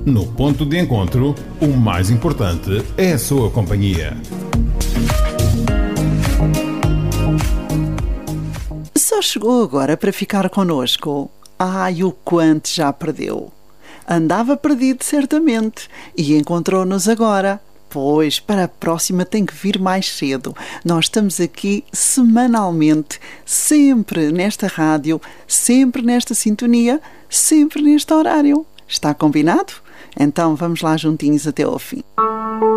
No ponto de encontro, o mais importante é a sua companhia. Só chegou agora para ficar connosco. Ai, o quanto já perdeu! Andava perdido certamente e encontrou-nos agora. Pois, para a próxima tem que vir mais cedo. Nós estamos aqui semanalmente, sempre nesta rádio, sempre nesta sintonia, sempre neste horário. Está combinado? Então vamos lá juntinhos até ao fim.